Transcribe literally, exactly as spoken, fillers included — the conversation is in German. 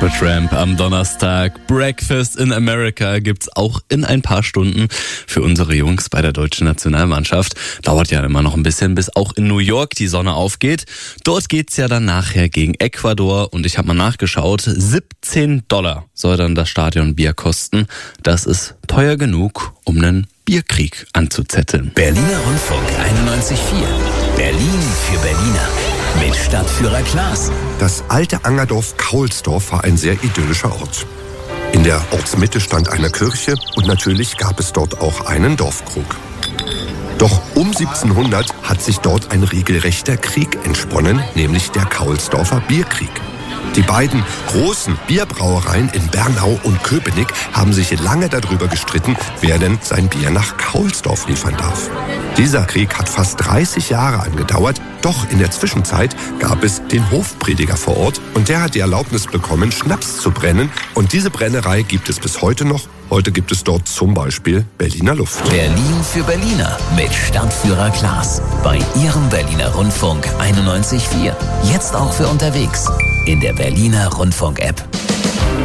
Supertramp am Donnerstag. Breakfast in America gibt's auch in ein paar Stunden für unsere Jungs bei der deutschen Nationalmannschaft. Dauert ja immer noch ein bisschen, bis auch in New York die Sonne aufgeht. Dort geht's ja dann nachher gegen Ecuador und ich habe mal nachgeschaut, siebzehn Dollar soll dann das Stadionbier kosten. Das ist teuer genug, um einen Bierkrieg anzuzetteln. Berliner Rundfunk einundneunzig Komma vier. Berlin für Berliner. Mit Stadtführer Klaas. Das alte Angerdorf Kaulsdorf war ein sehr idyllischer Ort. In der Ortsmitte stand eine Kirche und natürlich gab es dort auch einen Dorfkrug. Doch um siebzehnhundert hat sich dort ein regelrechter Krieg entsponnen, nämlich der Kaulsdorfer Bierkrieg. Die beiden großen Bierbrauereien in Bernau und Köpenick haben sich lange darüber gestritten, wer denn sein Bier nach Kaulsdorf liefern darf. Dieser Krieg hat fast dreißig Jahre angedauert, doch in der Zwischenzeit gab es den Hofprediger vor Ort und der hat die Erlaubnis bekommen, Schnaps zu brennen und diese Brennerei gibt es bis heute noch. Heute gibt es dort zum Beispiel Berliner Luft. Berlin für Berliner mit Stadtführer Klaas. Bei Ihrem Berliner Rundfunk einundneunzig Komma vier. Jetzt auch für unterwegs. In der Berliner Rundfunk-App.